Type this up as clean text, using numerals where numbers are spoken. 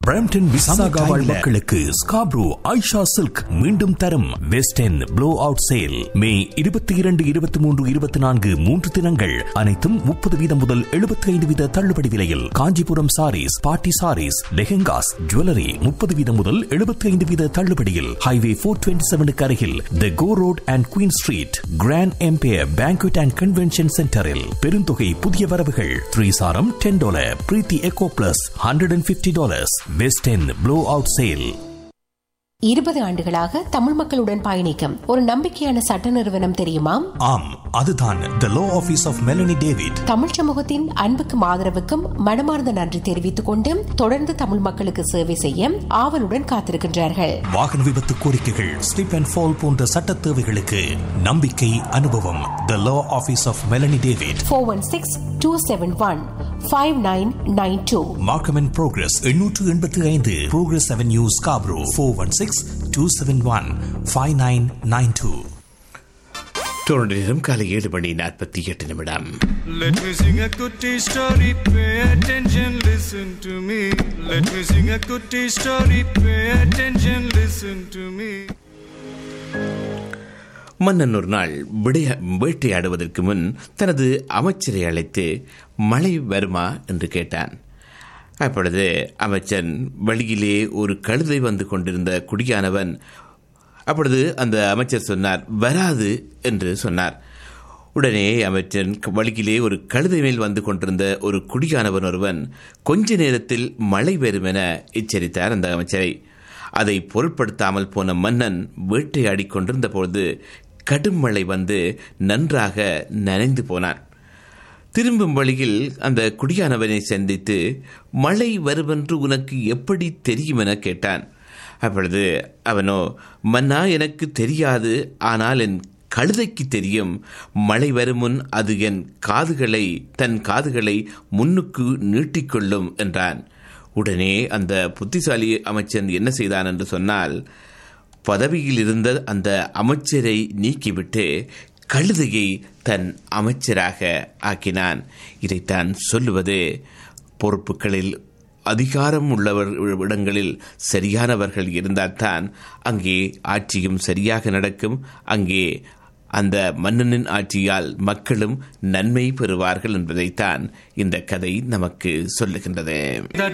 Brampton Visakha மக்களுக்கு Scarborough Aisha silk மீண்டும் தரும் west end flow out sale மே 22, 23, 24 3 தினங்கள் அனைத்தும் 30% முதல் 75% தள்ளுபடி விலையில். காஞ்சிபுரம் சாரீஸ், பார்ட்டி சாரீஸ், லெஹெங்காஸ், ஜுவல்லரி 30% முதல் 75% தள்ளுபடியில். ஹைவே 427 அருகில் தி கோ road and queen street grand empire banquet and convention சென்டரில் பெருந்தொகை புதிய வரவுகள். 3 சாரம் $10, பிரீத்தி echo plus $150. West end flow out sale. 20 ஆண்டுகளாக தமிழ் மக்களுடன் பயணிக்கும் ஒரு நம்பிக்கையான சட்ட நிறுவனம் தெரியுமா? ஆம், அதுதான் தி லா office of Melanie David. Tamil சமூகத்தின் அன்புக்கும் ஆதரவுக்கும் மனமார்ந்த நன்றி தெரிவித்துக் கொண்டு தொடர்ந்து தமிழ் மக்களுக்கு சேவை செய்ய ஆவலுடன் காத்திருக்கின்றார்கள். வாகன விபத்து கோரிக்கைகள், ஸ்லிப் அண்ட் ஃபால் போன்ற சட்ட தேவைகளுக்கு நம்பிக்கை, அனுபவம். தி லா office of Melanie David. 416-271-5992. Markham and progress 885 progress avenue Scarborough. 416-271-5992. நேரம் காலை 7:48. Let me sing a kutti story, pay attention, listen to me. Let me sing a kutti story, pay attention, listen to me. மன்னன் ஒரு நாள் வேட்டையாடுவதற்கு முன் தனது அமைச்சரை அழைத்து மழை வருமா என்று கேட்டான். அப்பொழுது அமைச்சன் வழியிலே ஒரு கழுதை வந்து கொண்டிருந்த குடியானவன், அப்பொழுது அந்த அமைச்சர் சொன்னார், வராது என்று சொன்னார். உடனே அமைச்சன் வழியிலே ஒரு கழுதை மேல் வந்து கொண்டிருந்த ஒரு குடியானவன் ஒருவன் கொஞ்ச நேரத்தில் மழை வரும் என எச்சரித்தார் அந்த அமைச்சரை. அதை பொருட்படுத்தாமல் போன மன்னன் வேட்டையாடி கொண்டிருந்த பொழுது கடும் மழை வந்து நன்றாக நனைந்து போனான். திரும்பும் வழியில் அந்த குடியானவனை சந்தித்து, மழை வருமென்று உனக்கு எப்படி தெரியும் என கேட்டான். அப்பொழுது அவனோ, மன்னா, எனக்கு தெரியாது, ஆனால் என் கழுதைக்கு தெரியும். மழை வருமுன் அது தன் காதுகளை முன்னுக்கு நீட்டிக்கொள்ளும் என்றான். உடனே அந்த புத்திசாலி அமைச்சன் என்ன செய்தான் என்று சொன்னால், பதவியில் இருந்த அந்த அமைச்சரை நீக்கிவிட்டு கழுதையை தன் அமைச்சராக ஆக்கினான். இதைத்தான் சொல்லுவது, பொறுப்புகளில் அதிகாரம் உள்ளவர் இடங்களில் சரியானவர்கள் இருந்தால்தான் அங்கே ஆட்சியும் சரியாக நடக்கும். அங்கே அந்த மன்னனின் ஆட்சியால் மக்களும் நன்மை பெறுவார்கள் என்பதைத்தான் இந்த கதை நமக்கு சொல்லுகின்றது.